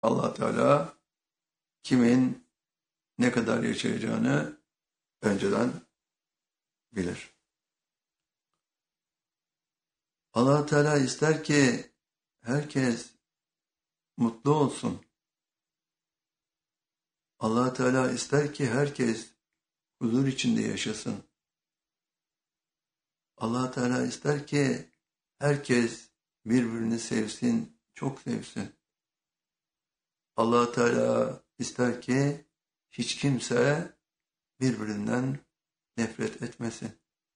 Allah Teala kimin ne kadar yaşayacağını önceden bilir. Allah Teala ister ki herkes mutlu olsun. Allah Teala ister ki herkes huzur içinde yaşasın. Allah Teala ister ki herkes birbirini sevsin, çok sevsin. Allah Teala ister ki hiç kimse birbirinden nefret etmesin.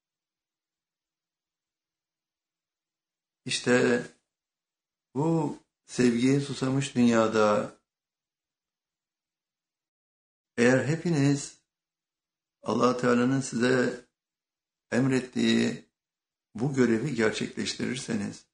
İşte bu sevgiye susamış dünyada eğer hepiniz Allah Teala'nın size emrettiği bu görevi gerçekleştirirseniz,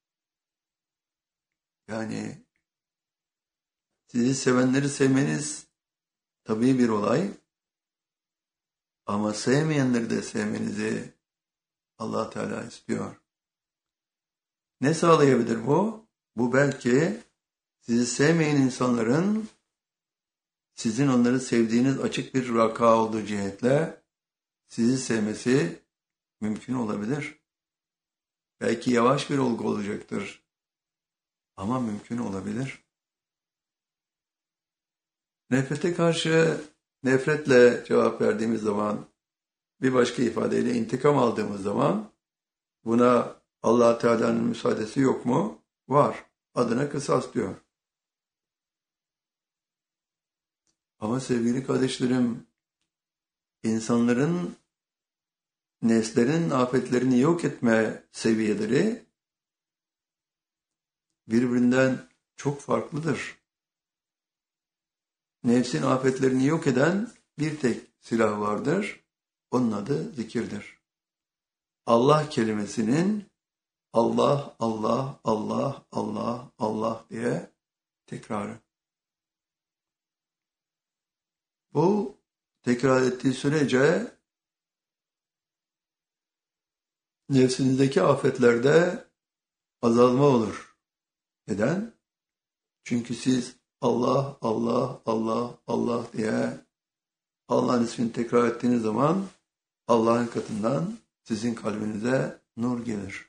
yani sizi sevenleri sevmeniz tabii bir olay, ama sevmeyenleri de sevmenizi Allah Teala istiyor. Ne sağlayabilir bu? Bu belki sizi sevmeyen insanların sizin onları sevdiğiniz açık bir vaka olduğu cihetle sizi sevmesi mümkün olabilir. Belki yavaş bir olgu olacaktır ama mümkün olabilir. Nefrete karşı nefretle cevap verdiğimiz zaman, bir başka ifadeyle intikam aldığımız zaman buna Allah Teala'nın müsaadesi yok mu? Var. Adına kısas diyor. Ama sevgili kardeşlerim, insanların neslerin afetlerini yok etme seviyeleri birbirinden çok farklıdır. Nefsin afetlerini yok eden bir tek silah vardır. Onun adı zikirdir. Allah kelimesinin Allah, Allah, Allah, Allah, Allah diye tekrarı. Bu tekrar ettiği sürece nefsinizdeki afetlerde azalma olur. Neden? Çünkü siz Allah, Allah, Allah, Allah diye Allah'ın ismini tekrar ettiğiniz zaman Allah'ın katından sizin kalbinize nur gelir.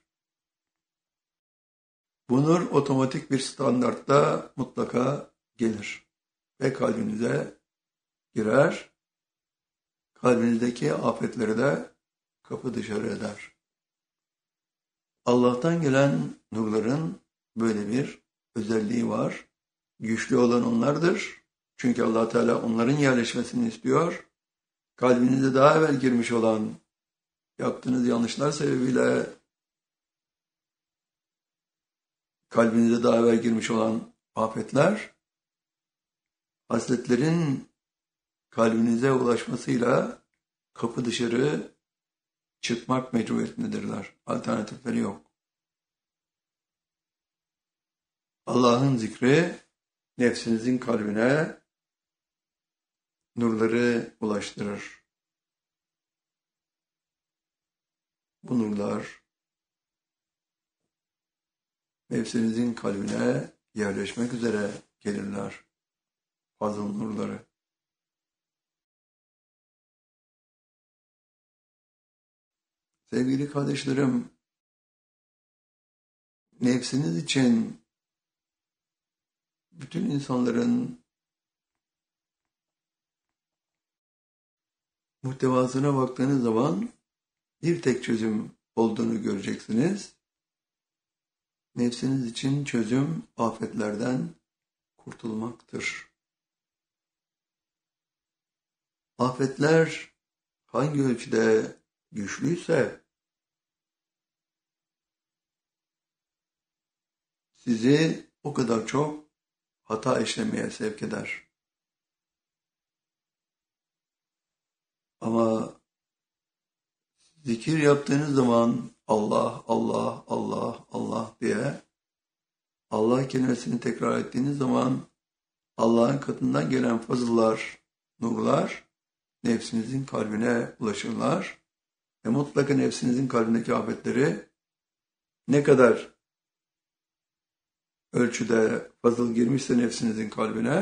Bu nur otomatik bir standartta mutlaka gelir ve kalbinize girer. Kalbinizdeki afetleri de kapı dışarı eder. Allah'tan gelen nurların böyle bir özelliği var. Güçlü olan onlardır. Çünkü Allah Teala onların yerleşmesini istiyor. Kalbinize daha evvel girmiş olan, yaptığınız yanlışlar sebebiyle kalbinize daha evvel girmiş olan afetler, hasletlerin kalbinize ulaşmasıyla kapı dışarı çıkmak mecburiyetindedirler. Alternatifleri yok. Allah'ın zikri nefsinizin kalbine nurları ulaştırır. Bu nurlar nefsinizin kalbine yerleşmek üzere gelirler. Fazıl nurları. Sevgili kardeşlerim, nefsiniz için bütün insanların muhtevasına baktığınız zaman bir tek çözüm olduğunu göreceksiniz. Nefsiniz için çözüm afetlerden kurtulmaktır. Afetler hangi ölçüde güçlüyse sizi o kadar çok hata işlemeye sevk eder. Ama zikir yaptığınız zaman Allah, Allah, Allah, Allah diye Allah kelimesini tekrar ettiğiniz zaman Allah'ın katından gelen fazıllar, nurlar nefsinizin kalbine ulaşırlar. Ve mutlaka nefsinizin kalbindeki afetleri ne kadar ölçüde fazıl girmişse nefsinizin kalbine